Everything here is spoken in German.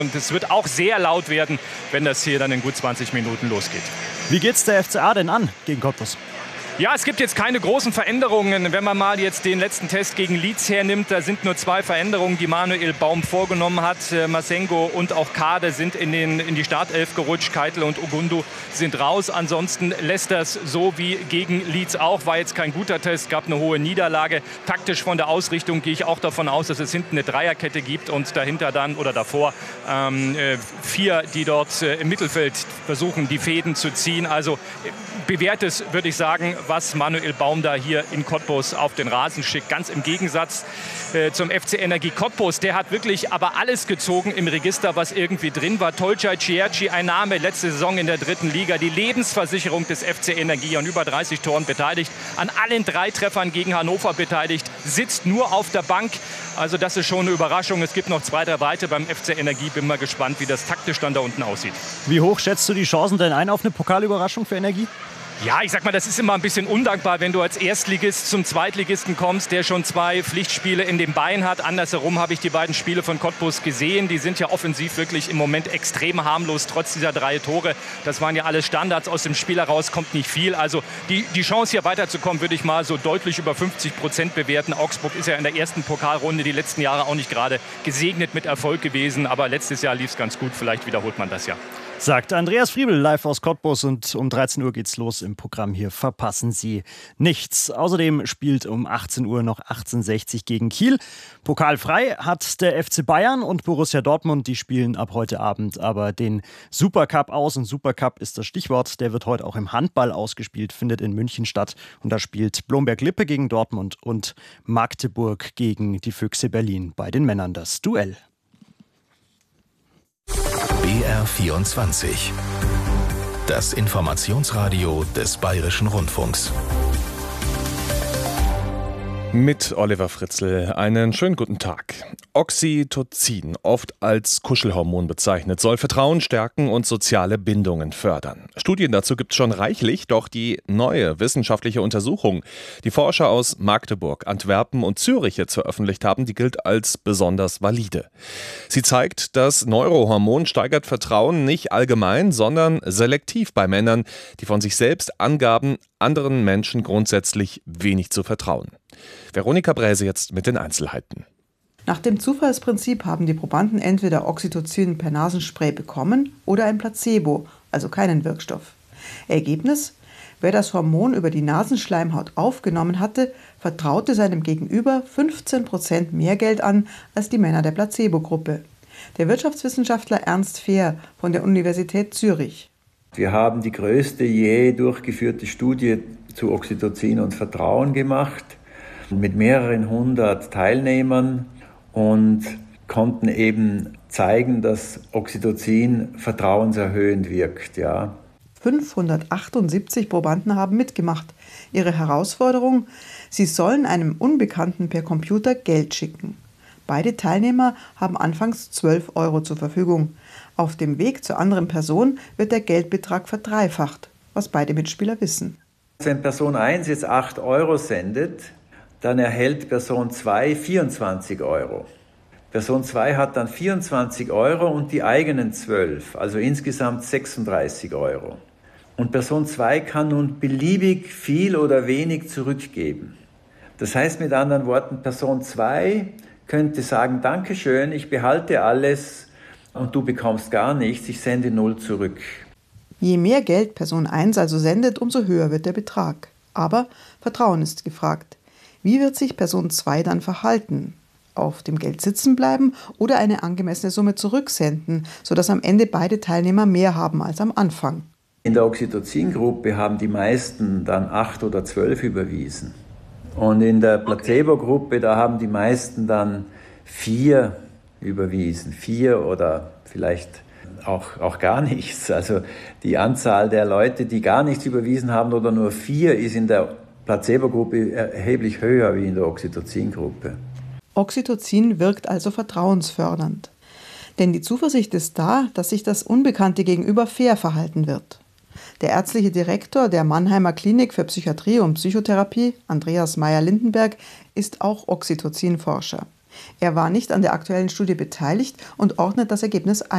Und es wird auch sehr laut werden, wenn das hier dann in gut 20 Minuten losgeht. Wie geht's der FCA denn an gegen Cottbus? Ja, es gibt jetzt keine großen Veränderungen. Wenn man mal jetzt den letzten Test gegen Leeds hernimmt, da sind nur 2 Veränderungen, die Manuel Baum vorgenommen hat. Masengo und auch Kade sind in die Startelf gerutscht. Keitel und Ogundu sind raus. Ansonsten lässt das so wie gegen Leeds auch. War jetzt kein guter Test, gab eine hohe Niederlage. Taktisch von der Ausrichtung gehe ich auch davon aus, dass es hinten eine Dreierkette gibt und dahinter dann oder davor 4, die dort im Mittelfeld versuchen, die Fäden zu ziehen. Also bewährtes, würde ich sagen, was Manuel Baum da hier in Cottbus auf den Rasen schickt. Ganz im Gegensatz zum FC Energie Cottbus. Der hat wirklich aber alles gezogen im Register, was irgendwie drin war. Tolcay Cierci, ein Name, letzte Saison in der 3. Liga. Die Lebensversicherung des FC Energie, an über 30 Toren beteiligt. An allen 3 Treffern gegen Hannover beteiligt. Sitzt nur auf der Bank. Also das ist schon eine Überraschung. Es gibt noch 2, 3 weitere beim FC Energie. Bin mal gespannt, wie das taktisch dann da unten aussieht. Wie hoch schätzt du die Chancen denn ein auf eine Pokalüberraschung für Energie? Ja, ich sag mal, das ist immer ein bisschen undankbar, wenn du als Erstligist zum Zweitligisten kommst, der schon 2 Pflichtspiele in den Beinen hat. Andersherum habe ich die beiden Spiele von Cottbus gesehen. Die sind ja offensiv wirklich im Moment extrem harmlos, trotz dieser 3 Tore. Das waren ja alles Standards. Aus dem Spiel heraus kommt nicht viel. Also die Chance, hier weiterzukommen, würde ich mal so deutlich über 50% bewerten. Augsburg ist ja in der ersten Pokalrunde die letzten Jahre auch nicht gerade gesegnet mit Erfolg gewesen. Aber letztes Jahr lief es ganz gut. Vielleicht wiederholt man das ja. Sagt Andreas Friebel live aus Cottbus, und um 13 Uhr geht's los im Programm hier. Verpassen Sie nichts. Außerdem spielt um 18 Uhr noch 1860 gegen Kiel. Pokalfrei hat der FC Bayern und Borussia Dortmund. Die spielen ab heute Abend aber den Supercup aus. Und Supercup ist das Stichwort. Der wird heute auch im Handball ausgespielt, findet in München statt. Und da spielt Blomberg-Lippe gegen Dortmund und Magdeburg gegen die Füchse Berlin. Bei den Männern das Duell. BR24. Das Informationsradio des Bayerischen Rundfunks. Mit Oliver Fritzl einen schönen guten Tag. Oxytocin, oft als Kuschelhormon bezeichnet, soll Vertrauen stärken und soziale Bindungen fördern. Studien dazu gibt es schon reichlich, doch die neue wissenschaftliche Untersuchung, die Forscher aus Magdeburg, Antwerpen und Zürich jetzt veröffentlicht haben, die gilt als besonders valide. Sie zeigt, das Neurohormon steigert Vertrauen nicht allgemein, sondern selektiv bei Männern, die von sich selbst angaben, anderen Menschen grundsätzlich wenig zu vertrauen. Veronika Bräse jetzt mit den Einzelheiten. Nach dem Zufallsprinzip haben die Probanden entweder Oxytocin per Nasenspray bekommen oder ein Placebo, also keinen Wirkstoff. Ergebnis: Wer das Hormon über die Nasenschleimhaut aufgenommen hatte, vertraute seinem Gegenüber 15% mehr Geld an als die Männer der Placebo-Gruppe. Der Wirtschaftswissenschaftler Ernst Fehr von der Universität Zürich. Wir haben die größte je durchgeführte Studie zu Oxytocin und Vertrauen gemacht, mit mehreren 100 Teilnehmern, und konnten eben zeigen, dass Oxytocin vertrauenserhöhend wirkt. Ja. 578 Probanden haben mitgemacht. Ihre Herausforderung: Sie sollen einem Unbekannten per Computer Geld schicken. Beide Teilnehmer haben anfangs 12 € zur Verfügung. Auf dem Weg zur anderen Person wird der Geldbetrag verdreifacht, was beide Mitspieler wissen. Wenn Person 1 jetzt 8 € sendet, dann erhält Person 2 24 €. Person 2 hat dann 24 € und die eigenen 12, also insgesamt 36 €. Und Person 2 kann nun beliebig viel oder wenig zurückgeben. Das heißt mit anderen Worten, Person 2 könnte sagen: Dankeschön, ich behalte alles und du bekommst gar nichts, ich sende 0 zurück. Je mehr Geld Person 1 also sendet, umso höher wird der Betrag. Aber Vertrauen ist gefragt. Wie wird sich Person 2 dann verhalten? Auf dem Geld sitzen bleiben oder eine angemessene Summe zurücksenden, sodass am Ende beide Teilnehmer mehr haben als am Anfang? In der Oxytocin-Gruppe haben die meisten dann 8 oder 12 überwiesen. Und in der Placebo-Gruppe, da haben die meisten dann 4 überwiesen. 4 oder vielleicht auch gar nichts. Also die Anzahl der Leute, die gar nichts überwiesen haben oder nur 4, ist in der Placebo-Gruppe erheblich höher wie in der Oxytocin-Gruppe. Oxytocin wirkt also vertrauensfördernd. Denn die Zuversicht ist da, dass sich das Unbekannte gegenüber fair verhalten wird. Der ärztliche Direktor der Mannheimer Klinik für Psychiatrie und Psychotherapie, Andreas Meyer-Lindenberg, ist auch Oxytocin-Forscher. Er war nicht an der aktuellen Studie beteiligt und ordnet das Ergebnis ein.